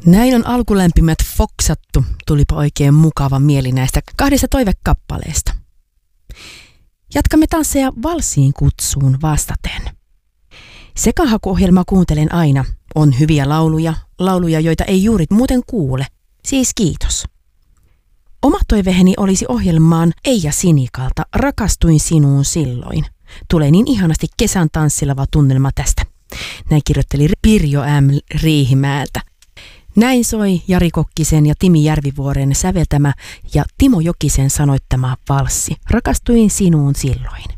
Näin on alkulämpimät foksattu. Tulipa oikein mukava mieli näistä 2 toivekappaleesta. Jatkamme tansseja valssiin kutsuun vastaten. Sekahakuohjelmaa kuuntelen aina. On hyviä lauluja, joita ei juuri muuten kuule. Siis kiitos. Oma toiveeni olisi ohjelmaan Eija Sinikalta Rakastuin sinuun silloin. Tulee niin ihanasti kesän tanssilava tunnelma tästä. Näin kirjoitteli Pirjo M. Riihimäeltä. Näin soi Jari Kokkisen ja Timi Järvivuoren säveltämä ja Timo Jokisen sanoittama valssi. Rakastuin sinuun silloin.